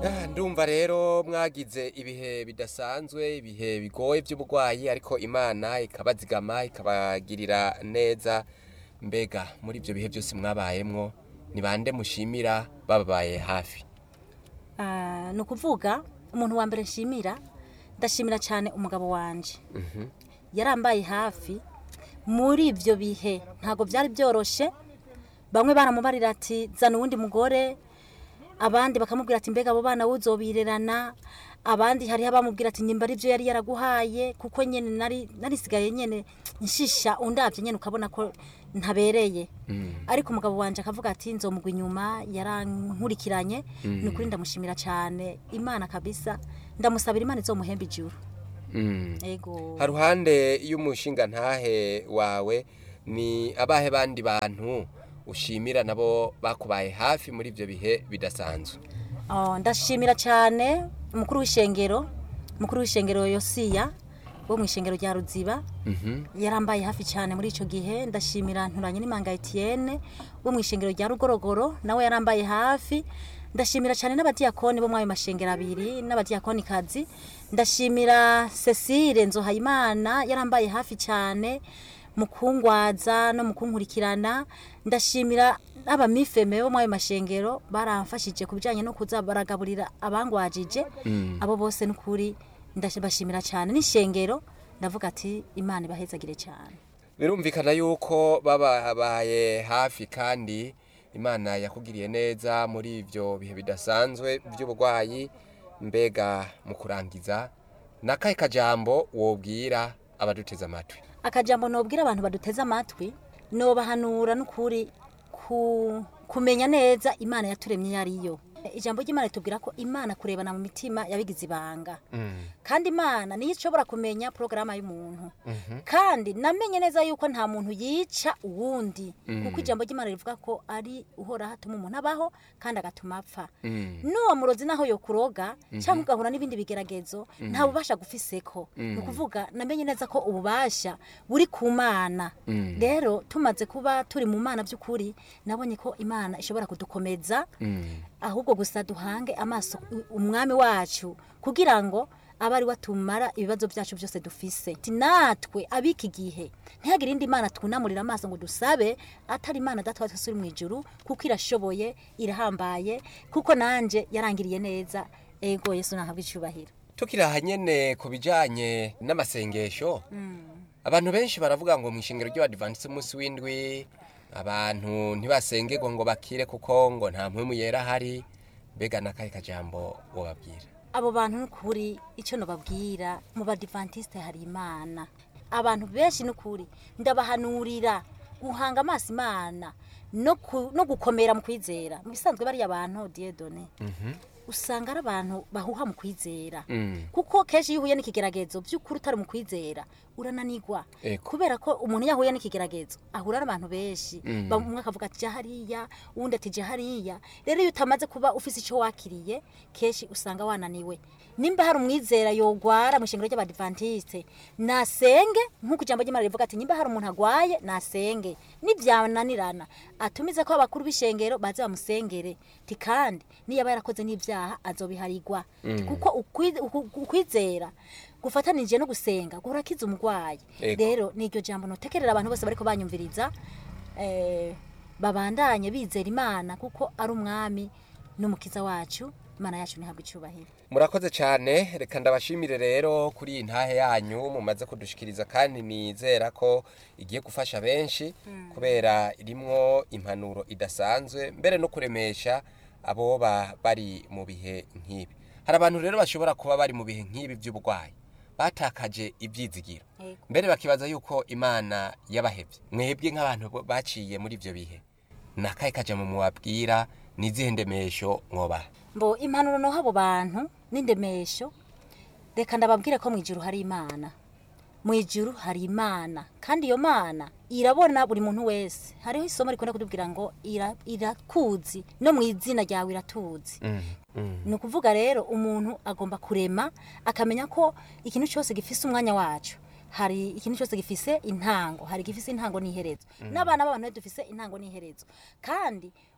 Ndumva rero mwagize ibihe bidasanzwe, ibihe bigoye by'uburwayi, ariko Imana ikabazigama ikabagirira neza. Mbega muri ibyo bihe byose mwabayemwo ni bande mushimira bababaye hafi? Ni ukuvuga umuntu wa mbere nshimira, ndashimira cyane umugabo wanje yarambaye hafi muri ibyo bihe. Ntabwo byari byoroshe, bamwe baramubarira ati zana uwundi mugore, abandi bakamubwira ati mbega abo bana uzobirerana, abandi hariho abamubwira ati nyimba ari byo yari yaraguhaye, kuko nyene narisigaye nyene nshisha, undavye nyene ukabona ko ntabereye. Ariko umugabo wanje akavuga ati nzomugwa inyuma, yarankurikiranye. Ni ukuri ndamushimira cyane Imana kabisa, ndamusabira Imana izomuhemba ijuru. Ego. Haruhande y'umushinga ntahe wawe, ni abahe bandi bantu ushimira nabo bakubaye hafi muri ibyo bihe bidasanzwe? Ndashimira cyane umukuru w'ishengero Yosiya wo mu ishengero rya Ruziba. Yarambaye hafi cyane muri ico gihe. Ndashimira Nturanye n'Imanga Etienne wo mu ishengero rya Rugorogoro, nawe yarambaye hafi. Ndashimira cyane n'abadiyakoni bo mwayo mashengero abiri n'abadiyakoni kazi. Ndashimira Cecile Nzohayimana yarambaye hafi cyane mukungwaza no mukunkurikirana. Ndashimira abamifeme bo mwayo mashengero baramfashije kubijanye no kuza baragaburira abangwajije. Abo bose n'ukuri ndashimira cyane n'ishengero, ndavuga ati Imana ibahezagire cyane. Birumvikana yuko babaye hafi kandi Imana yakugiriye neza muri ibyo bihe bidasanzwe by'uburwayi. Mbega mu kurangiza nakahe kajambo wobwira abaduteza amatwi? Akajambo nobwira abantu baduteza amatwi, nobahanura n'ukuri kumenya neza Imana yaturemye yariyo. Ijambo ry'Imana ritubwira ko Imana kurebana mu mitima yabigize ibanga. Kandi Imana niyo ishobora kumenya programa y'umuntu. Kandi namenye neza yuko nta muntu yica uwundi, kuko ijambo ry'Imana rivuga ko ari uhora hatuma umuntu abaho kandi agatuma apfa. N'uwo murozi naho yo kuroga cyangwa ugahura n'ibindi bigeragezo, nta bubasha gufiseko. Ni ukuvuga namenye neza ko ububasha buri ku Mana. Rero tumaze kuba turi mu Mana by'ukuri, nabonye ko Imana ishobora kudukomeza. Ahubwo gusa duhange amaso umwami wacu kugira ngo abari watumara ibibazo byacu byose dufise. Natwe abiki gihe ntihagire indi Mana twunamurira amaso ngo dusabe atari Imana Data wa twese uri mu ijuru, kuko irashoboye, irahambaye, kuko nanje yarangiriye neza. Ego Yesu nahabwe icubahiro. Tukiraha nyene ku bijanye n'amasengesho, abantu benshi baravuga ngo mu ishengero ry'Abadventiste umunsi w'indwi abantu ntibasengerwa ngo bakire kuko ngo nta mpwemu yera hari. Mbega nakahe kajambo wobabwira abo bantu? N'ukuri icyo nobabwira, mu Badventiste hari Imana. Abantu benshi n'ukuri ndabahanurira guhanga amaso Imana no gukomera mu kwizera. Mu bisanzwe bari abantu Dieudonné, usanga ari abantu bahuha mu kwizera, kuko kenshi iyo uhuye n'ikigeragezo by'ukuri utari mu kwizera urananigwa. Kubera ko umuntu yahuye n'ikigeragezo ahura n'abantu benshi, umwe akavuga ati hariya, uwundi ati hariya. Rero iyo utamaze kuba ufise icyo wakiriye, kenshi usanga wananiwe. Nimba hari umwizera yogwara mu ishengero ry'Abadventiste, nasenge nk'uko ijambo ry'Imana rivuga ati nimba hari umuntu agwaye nasenge, nibyananirana atumize ko abakuru b'ishengero baze bamusengere. Kandi niyo aba yarakoze n'ibyaha azobiharigwa, kuko ukwizera gufatanije no gusenga gurakiza umugwayi. Rero niryo jambo notekerera abantu bose bariko banyumviriza, babandanye bizera Imana kuko ari umwami n'umukiza wacu. Imana yacu nihabwe icubahiro. Murakoze cyane. Reka ndabashimire rero kuri intahe yanyu mumaze kudushikiriza, kandi nizera ko igiye gufasha benshi kubera irimwo impanuro idasanzwe, mbere no kuremesha abo bari mu bihe nk'ibi. Hari abantu rero bashobora kuba bari mu bihe nk'ibi by'uburwayi, batakaje ibyizigiro, mbere bakibaza yuko Imana yabahevye. Mwebwe nk'abantu baciye muri ibyo bihe, nakahe kajambo mubabwira, nizihe ndemesho mwobaha? Mbo impanuro no habo bantu n'indemesho, reka ndababwire ko mu ijuru hari Imana. Mu ijuru hari Imana, kandi iyo Mana irabona buri muntu wese. Hariho isomo rikunda kutubwira ngo irakuzi, no mu izina ryawe iratuzi. Ni ukuvuga rero umuntu agomba kurema akamenya ko ikintu cyose gifise umwanya wacu. hari ikintu cyose gifise intango, hari gifise intango n'iherezo. N'abana b'abantu dufise intango n'iherezo. Kandi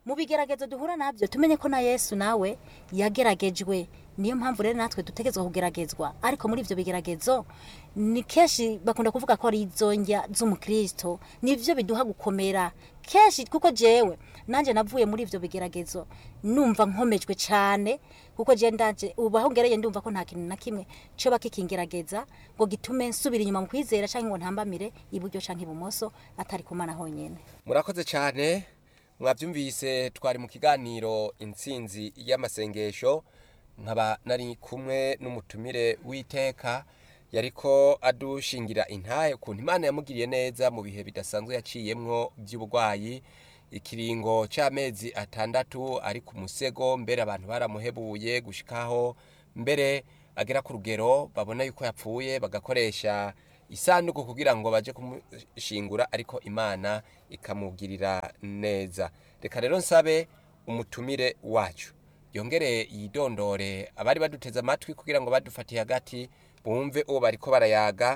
mu bigeragezo duhura nabyo tumenye ko na Yesu nawe yageragejwe. Niyo mpamvu rero natwe dutegezwa kugeragezwa, ariko muri ivyo bigeragezo ni kenshi bakunda kuvuga ko ari izonjya z'umukristo, nivyo biduha gukomera kenshi, kuko jewe nanje navuye muri ivyo bigeragezo numva nkomejwe cyane, kuko je ndaje ubaho ngereye ndumva ko nta kintu na kimwe cyo bakikingerageza ngo gitume nsubira inyuma mu kwizera canke ngo ntambamire iburyo canke ibumoso atari kumana honyene. Murakoze cyane, mwavyumvise twari mu kiganiro intsinzi y'amasengesho, nkaba nari kumwe n'umutumire w'iteka yariko adushingira intahe ukuntu Imana yamugiriye neza mu bihe bidasanzwe yaciyemwo by'ubugwayi, ikiringo c'amezi 6 ari ku musego, mbere abantu baramuhebuye gushikaho mbere agera ku rugero babona yuko yapfuye, bagakoresha isanduku kugira ngo baje kumushingura, ariko Imana ikamugirira neza. Reka rero nsabe umutumire wacu yongere yidondore abari baduteza amatwi kugira ngo badufatiye hagati bumve uwo bariko barayaga,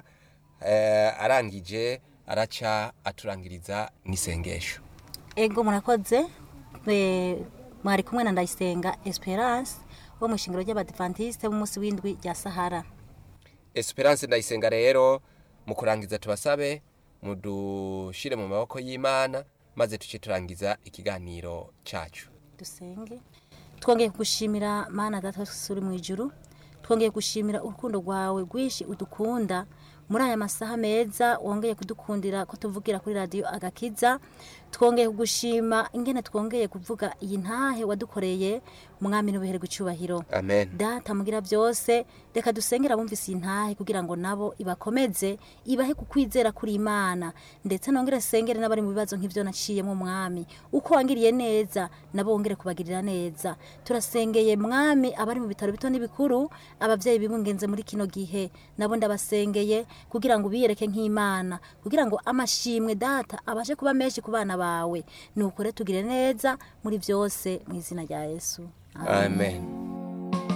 arangije araca aturangiriza n'isengesho. Ego murakoze, mwari kumwe na Ndayisenga Esperance wo mu shingiro ry'Abadventiste b'umunsi w'indwi rya Sahara. Esperance Ndayisenga rero mu kurangiza tubasabe mudushire mu maboko y'Imana maze tuce turangiza ikiganiro cacu. Dusenge. Twongeye kugushimira Mana Data uri mu ijuru, twongeye gushimira urukundo rwawe rwishi udukunda muri aya masaha meza, wongeye kudukundira ko tuvugira kuri radio Agakiza. Twongeye kugushima ingene twongeye kuvuga iyi ntahe wadukoreye, Mwami n'ubihere gucyubahiro. Amen. Data mugira byose, reka dusengera bumvise iyi ntahe kugira ngo nabo ibakomeze, ibahe kukwizera kuri Imana, ndetse nongere sengere n'abari mu bibazo nk'ivyo naciyemo Mwami, uko wangiriye neza nabo wongere kubagirira neza. Turasengeye Mwami abari mu bitaro bito n'ibikuru, abavyeyi bibungenze muri kino gihe, nabo ndabasengeye kugira ngo biyereke nk'Imana, kugira ngo amashimwe Data abashe kuba menshi ku bana bawe. Nukore tugire neza muri byose mu izina rya Yesu. Amen.